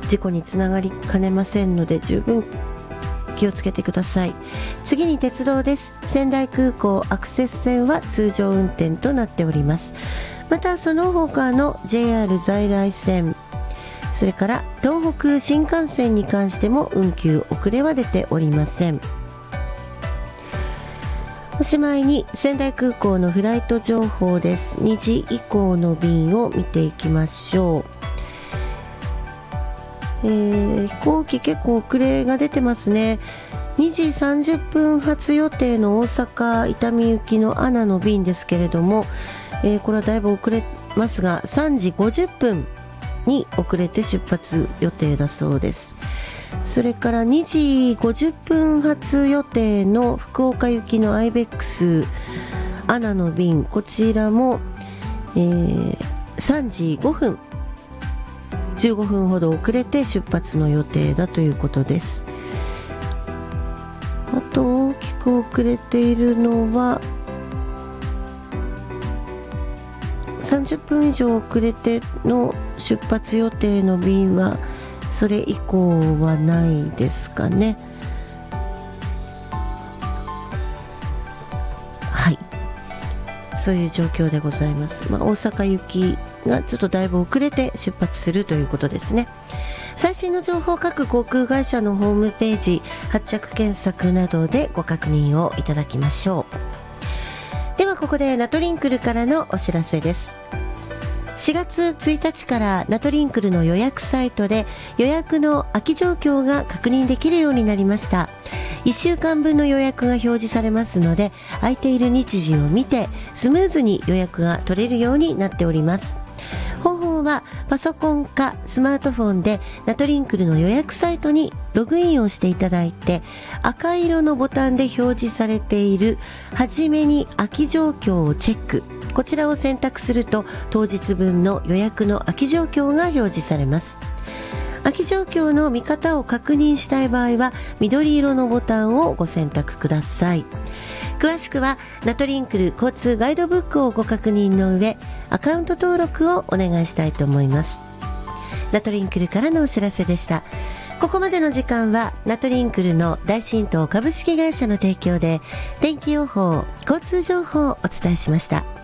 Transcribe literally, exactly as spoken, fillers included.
事故につながりかねませんので十分気をつけてください。次に鉄道です。仙台空港アクセス線は通常運転となっております。またその他の ジェイアール 在来線、それから東北新幹線に関しても運休遅れは出ておりません。おしまいに仙台空港のフライト情報です。にじ以降の便を見ていきましょう。えー、飛行機結構遅れが出てますね。にじさんじゅっぷん発予定の大阪伊丹行きのアナの便ですけれども、えー、これはだいぶ遅れますがさんじごじゅっぷんに遅れて出発予定だそうです。それからにじごじゅっぷん発予定の福岡行きのアイベックスアナの便、こちらも、えー、さんじごふんじゅうごふんほど遅れて出発の予定だということです。あと大きく遅れているのはさんじゅっぷん以上遅れての出発予定の便はそれ以降はないですかね。はい、そういう状況でございます。まあ、大阪行きがちょっとだいぶ遅れて出発するということですね。最新の情報、各航空会社のホームページ、発着検索などでご確認をいただきましょう。ではここでナトリンクルからのお知らせです。しがつついたちからナトリンクルの予約サイトで予約の空き状況が確認できるようになりました。いっしゅうかんぶんの予約が表示されますので、空いている日時を見てスムーズに予約が取れるようになっております。方法はパソコンかスマートフォンでナトリンクルの予約サイトにログインをしていただいて、赤色のボタンで表示されているはじめに空き状況をチェック、こちらを選択すると当日分の予約の空き状況が表示されます。空き状況の見方を確認したい場合は緑色のボタンをご選択ください。詳しくはナトリンクル交通ガイドブックをご確認の上、アカウント登録をお願いしたいと思います。ナトリンクルからのお知らせでした。ここまでの時間はナトリンクルの大新東株式会社の提供で天気予報、交通情報をお伝えしました。